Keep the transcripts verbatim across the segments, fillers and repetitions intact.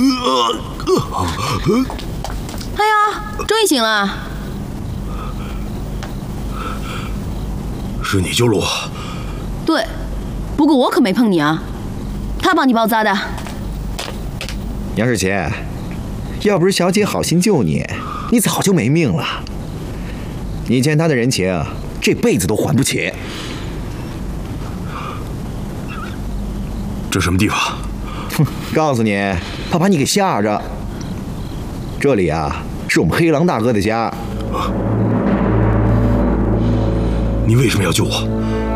哎呀，终于醒了。 是你救了我？ 对，不过我可没碰你啊，他帮你包扎的。 杨世奇，要不是小姐好心救你，你早就没命了。你欠她的人情，这辈子都还不起。 这什么地方？ 哼，告诉你，怕把你给吓着。这里啊，是我们黑狼大哥的家。 你为什么要救我？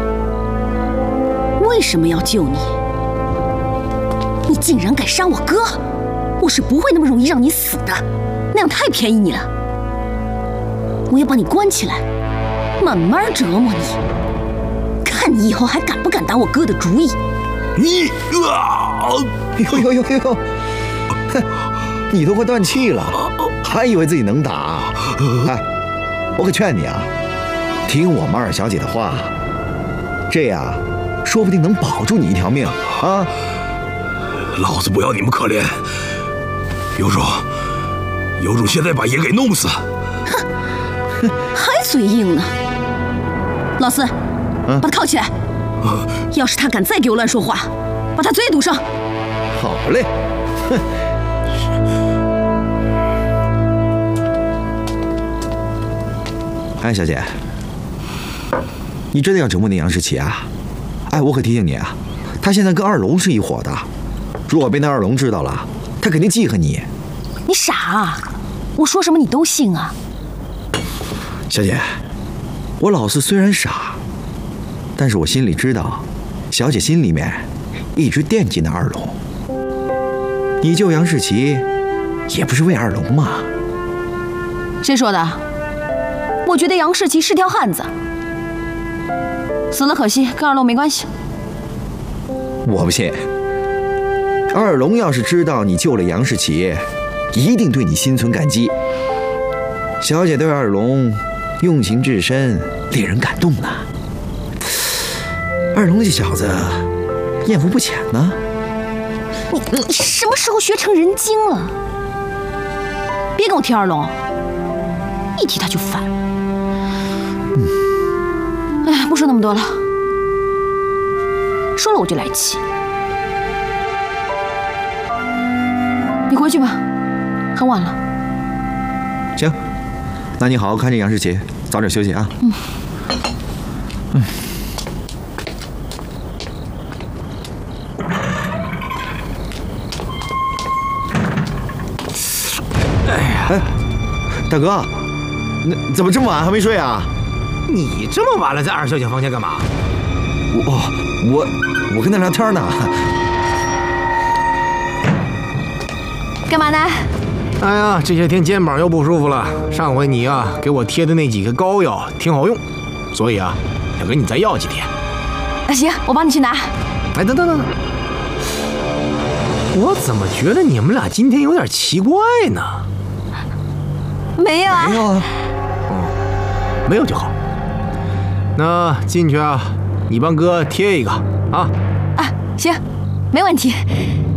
为什么要救你？你竟然敢杀我哥！我是不会那么容易让你死的，那样太便宜你了。我要把你关起来，慢慢折磨你，看你以后还敢不敢打我哥的主意。 你啊！ 呦呦呦呦！哼，你都快断气了，还以为自己能打？哎，我可劝你啊，听我们二小姐的话，这样说不定能保住你一条命啊！ 老子不要你们可怜，有种，有种现在把爷给弄死！ 哼，还嘴硬呢。老四， 嗯、 把他铐起来。啊、要是他敢再给我乱说话，把他嘴堵上。 好嘞。哼。哎，小姐，你真的要折磨那杨世奇啊？哎，我可提醒你啊，他现在跟二龙是一伙的，如果被那二龙知道了，他肯定记恨你。 你傻啊？我说什么你都信啊？ 小姐，我老四虽然傻，但是我心里知道，小姐心里面一直惦记那二龙。你救杨世奇，也不是为二龙嘛？ 谁说的？我觉得杨世奇是条汉子，死了可惜，跟二龙没关系。 我不信，二龙要是知道你救了杨世奇，一定对你心存感激。小姐对二龙用情至深，令人感动了。二龙这小子艳福不浅呢。 你你什么时候学成人精了？别跟我提二龙，一提他就烦。嗯，哎，不说那么多了，说了我就来气。你回去吧，很晚了。 行，那你好好看着杨世奇，早点休息啊。 嗯。嗯。 哎呀，哎，大哥，那怎么这么晚还没睡啊？ 你这么晚了在二小姐房间干嘛？ 我我我跟她聊天呢。 干嘛呢？ 哎呀，这些天肩膀又不舒服了。上回你啊给我贴的那几个膏药挺好用，所以啊要给你再要几天。 啊，行，我帮你去拿。 哎，等等等等，我怎么觉得你们俩今天有点奇怪呢？ 没有啊。 没有啊。 哦，没有就好。那进去啊，你帮哥贴一个啊。 啊，行，没问题。